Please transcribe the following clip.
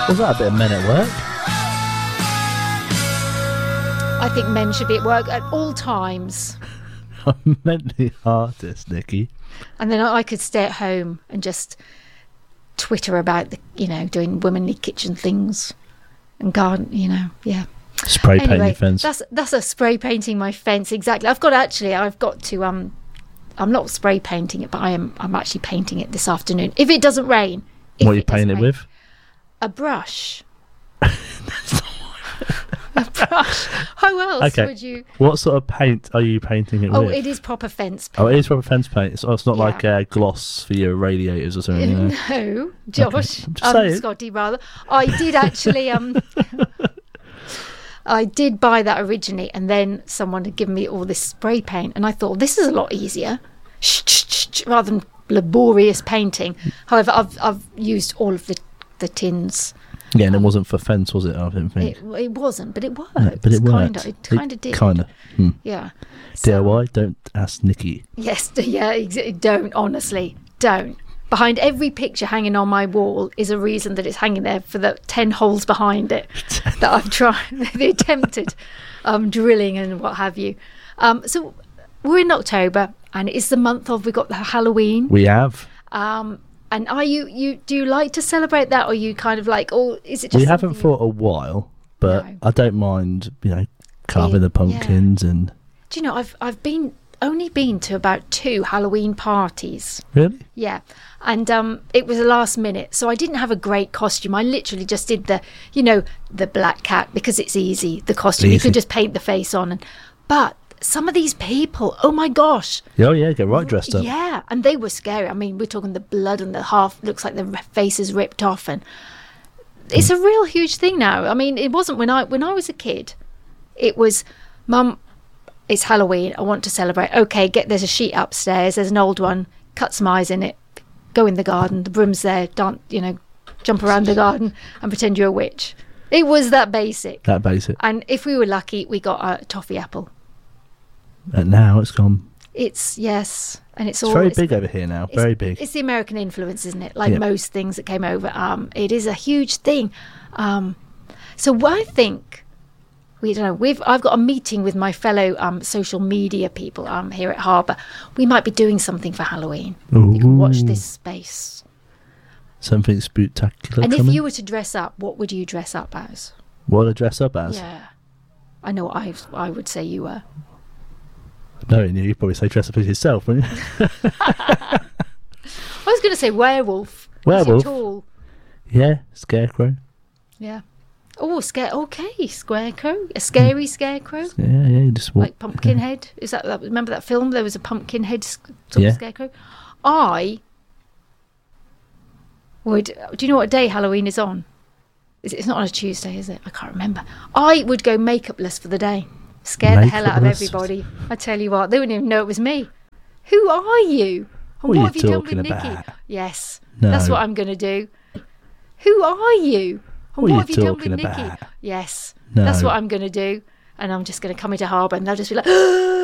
Was that a bit of Men at Work? I think men should be at work at all times. I'm mentally artist, Nikki. And then I could stay at home and just Twitter about doing womanly kitchen things and garden. Yeah. Spray paint your fence. That's a spray painting my fence, exactly. I've got to. I'm not spray painting it, but I'm actually painting it this afternoon. If it doesn't rain. What are you painting it with? A brush. A brush. How else would you? What sort of paint are you painting it with? Oh, it is proper fence paint. Oh, it is proper fence paint. It's not like gloss for your radiators or something. No, Josh. Okay. Scotty, rather. I did actually. I did buy that originally, and then someone had given me all this spray paint, and I thought this is a lot easier, rather than laborious painting. However, I've used all of the tins. Yeah, and it wasn't for fence, was it? I didn't think it wasn't, but it worked. No, but it worked. It kind of did. Kind of. Yeah. DIY. Don't ask Nikki. Yes. Yeah. Don't. Honestly, don't. Behind every picture hanging on my wall is a reason that it's hanging there for the 10 holes behind it that I've tried, the attempted drilling and what have you. So we're in October, and it's the month of, we've got the Halloween. We have. And are do you like to celebrate that, or you kind of like, or is it just... We haven't for a while, but no. I don't mind, carving the pumpkins and... Do you know, I've only been to about 2 Halloween parties. Really? Yeah. And it was a last minute, so I didn't have a great costume. I literally just did the black cat, because it's easy, the costume. Easy. You can just paint the face on. But some of these people, oh my gosh. Oh yeah, get right dressed up. Yeah, and they were scary. I mean, we're talking the blood and the half, looks like the face is ripped off. And it's a real huge thing now. I mean, it wasn't when I was a kid. It was, Mum, it's Halloween, I want to celebrate. Okay, there's a sheet upstairs, there's an old one, cut some eyes in it, go in the garden, the broom's there, jump around the garden and pretend you're a witch. It was that basic. And if we were lucky, we got a toffee apple. And now it's gone. Yes. And it's very big over here now, very big. It's the American influence, isn't it? Like most things that came over. It is a huge thing. So I think... I've got a meeting with my fellow social media people here at Harbour. We might be doing something for Halloween. Ooh. You can watch this space. Something spectacular. And coming? If you were to dress up, what would you dress up as? What to dress up as? Yeah, I know what I would say you were. No, you'd probably say dress up as yourself, wouldn't you? I was going to say werewolf. Werewolf. Tall. Yeah, scarecrow. Yeah. Oh, scarecrow, a scary scarecrow. Yeah, just like Pumpkinhead. Is that? Remember that film? There was a Pumpkinhead sort of scarecrow. I would. Do you know what day Halloween is on? It's not on a Tuesday, is it? I can't remember. I would go makeupless for the day. Scare the hell out of everybody. I tell you what, they wouldn't even know it was me. Who are you? And what have you done with Nikki? Yes, no. That's what I'm going to do. Who are you? And what have you done with about? Nikki? Yes, no. That's what I'm going to do. And I'm just going to come into Harbour, and they'll just be like...